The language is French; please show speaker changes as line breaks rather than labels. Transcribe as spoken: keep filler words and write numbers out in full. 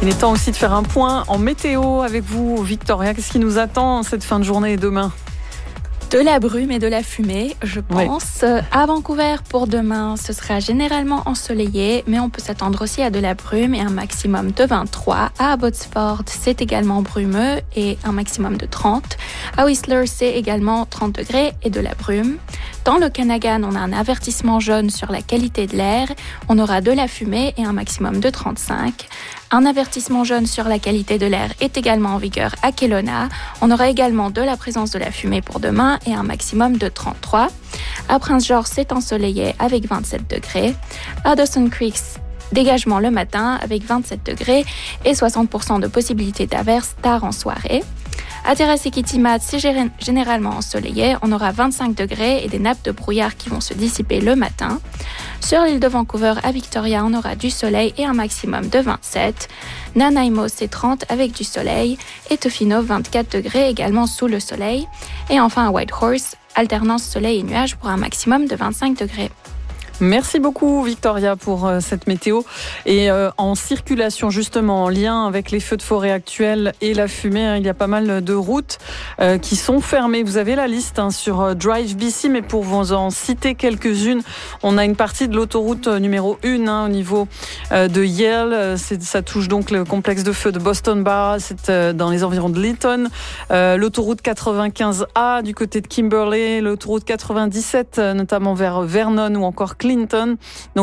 Il est temps aussi de faire un point en météo avec vous, Victoria. Qu'est-ce qui nous attend cette fin de journée et demain ?
De la brume et de la fumée, je pense. Oui. À Vancouver, pour demain, ce sera généralement ensoleillé, mais on peut s'attendre aussi à de la brume et un maximum de vingt-trois. À Abbotsford, c'est également brumeux et un maximum de trente. À Whistler, c'est également trente degrés et de la brume. Dans le Kanagan, on a un avertissement jaune sur la qualité de l'air. On aura de la fumée et un maximum de trente-cinq. Un avertissement jaune sur la qualité de l'air est également en vigueur à Kelowna. On aura également de la présence de la fumée pour demain et un maximum de trente-trois. À Prince George, c'est ensoleillé avec vingt-sept degrés. À Dawson Creek, dégagement le matin avec vingt-sept degrés et soixante pour cent de possibilité d'averse tard en soirée. À Terrace-et-Kitimat, c'est généralement ensoleillé. On aura vingt-cinq degrés et des nappes de brouillard qui vont se dissiper le matin. Sur l'île de Vancouver, à Victoria, on aura du soleil et un maximum de vingt-sept. Nanaimo, c'est trente avec du soleil. Et Tofino, vingt-quatre degrés également sous le soleil. Et enfin à Whitehorse, alternance soleil et nuages pour un maximum de vingt-cinq degrés.
Merci beaucoup Victoria pour euh, cette météo et euh, en circulation justement en lien avec les feux de forêt actuels et la fumée, hein, il y a pas mal de routes euh, qui sont fermées. Vous avez la liste hein, sur euh, Drive B C, mais pour vous en citer quelques-unes, on a une partie de l'autoroute euh, numéro un hein, au niveau euh, de Yale, euh, c'est, ça touche donc le complexe de feu de Boston Bar, c'est euh, dans les environs de Lytton, euh, l'autoroute quatre-vingt-quinze A du côté de Kimberley, l'autoroute quatre-vingt-dix-sept euh, notamment vers Vernon ou encore Clinton. Donc